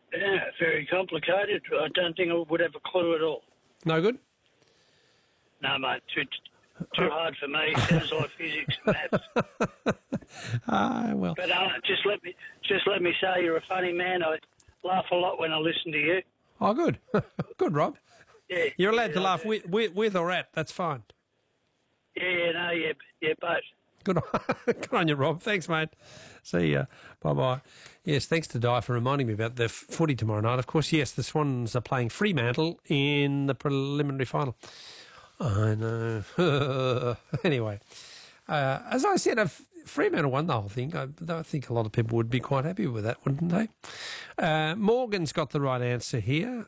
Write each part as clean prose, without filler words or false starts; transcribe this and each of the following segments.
Yeah, very complicated. I don't think I would have a clue at all. No good? No, mate, too hard for me. Sounds like physics and maths. Well. But just let me say, you're a funny man. I laugh a lot when I listen to you. Oh, good. Good, Rob. Yeah. You're allowed to laugh with or at. That's fine. Yeah, both. Good on you, Rob. Thanks, mate. See ya. Bye-bye. Yes, thanks to Di for reminding me about the footy tomorrow night. Of course, yes, the Swans are playing Fremantle in the preliminary final. I know. Anyway, as I said, Fremantle won the whole thing. I think a lot of people would be quite happy with that, wouldn't they? Morgan's got the right answer here.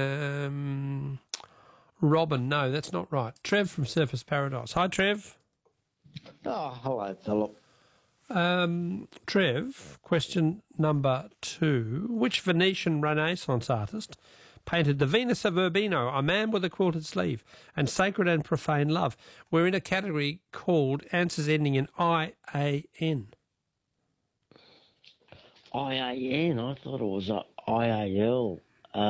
Robin, no, that's not right. Trev from Surfers Paradise. Hi, Trev. Oh, hello, Philip. Trev, question number 2. Which Venetian Renaissance artist painted the Venus of Urbino, A Man with a Quilted Sleeve, and Sacred and Profane Love? We're in a category called answers ending in IAN. IAN? I thought it was IAL.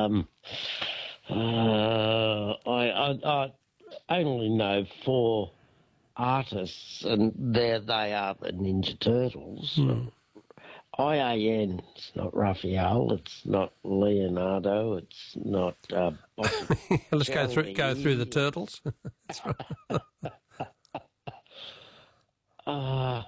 I only know 4 artists, and there they are, the Ninja Turtles. IAN, it's not Raphael, it's not Leonardo, it's not Let's go through the turtles. That's right.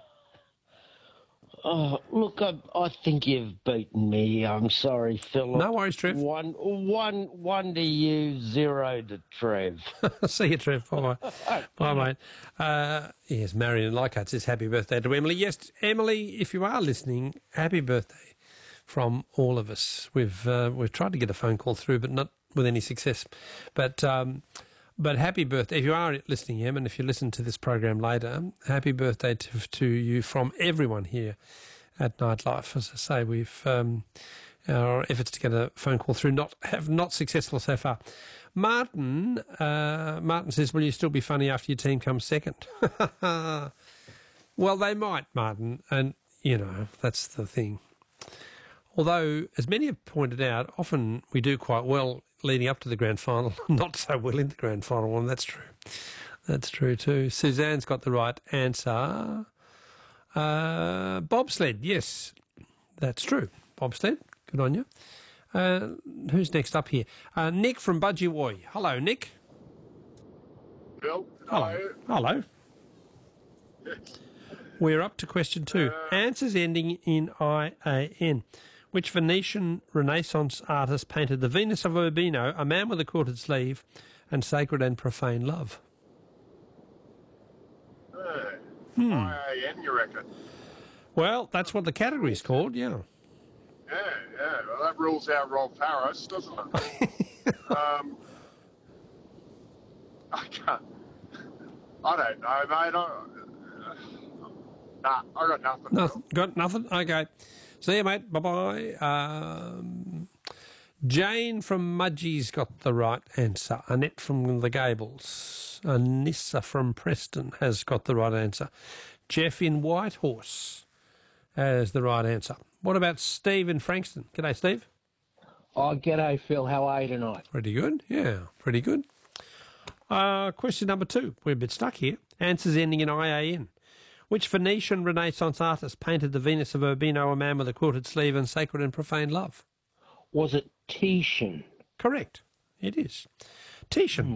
Look, I think you've beaten me. I'm sorry, Philip. No worries, Trev. One to you, 0 to Trev. See you, Trev. Bye-bye. Bye, mate. Yes, Marion Leichhardt says happy birthday to Emily. Yes, Emily, if you are listening, happy birthday from all of us. We've tried to get a phone call through, but not with any success. But happy birthday. If you are listening, Em, and if you listen to this program later, happy birthday to you from everyone here at Nightlife. As I say, we've our efforts to get a phone call through have not successful so far. Martin says, will you still be funny after your team comes second? Well, they might, Martin, and, that's the thing. Although, as many have pointed out, often we do quite well leading up to the grand final, not so well in the grand final one. That's true. That's true too. Suzanne's got the right answer. Bobsled, yes, that's true. Bobsled, good on you. Who's next up here? Nick from Budgie. Hello, Nick. Bill. Hello. Yes. We're up to question 2. Answers ending in IAN. Which Venetian Renaissance artist painted the Venus of Urbino, A Man with a Quilted Sleeve, and Sacred and Profane Love? IAN, you reckon? Well, that's what the category's called, yeah. Yeah. Well, that rules out Rob Harris, doesn't it? I can't. I don't know, mate. I got nothing. Got nothing? Okay. See you, mate. Bye-bye. Jane from Mudgee's got the right answer. Annette from the Gables. Anissa from Preston has got the right answer. Jeff in Whitehorse has the right answer. What about Steve in Frankston? G'day, Steve. Oh, g'day, Phil. How are you tonight? Pretty good. Yeah, pretty good. Question number 2. We're a bit stuck here. Answers ending in IAN. Which Venetian Renaissance artist painted the Venus of Urbino, A Man with a Quilted Sleeve, and Sacred and Profane Love? Was it Titian? Correct. It is. Titian.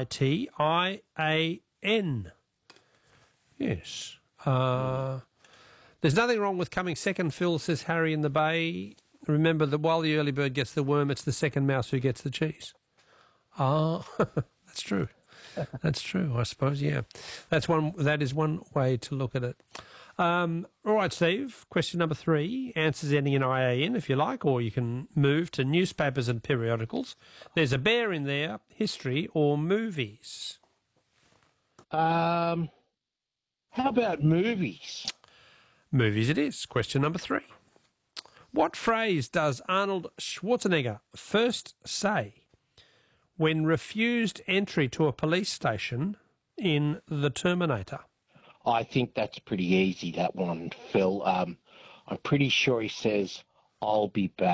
Titian. Yes. There's nothing wrong with coming second, Phil, says Harry in the Bay. Remember that while the early bird gets the worm, it's the second mouse who gets the cheese. That's true. That's true, I suppose, yeah. That is one way to look at it. All right, Steve, question number 3. Answers ending in IAN, if you like, or you can move to newspapers and periodicals. There's a bear in there, history or movies. How about movies? Movies it is. Question number 3. What phrase does Arnold Schwarzenegger first say when refused entry to a police station in The Terminator? I think that's pretty easy, that one, Phil. I'm pretty sure he says, I'll be back.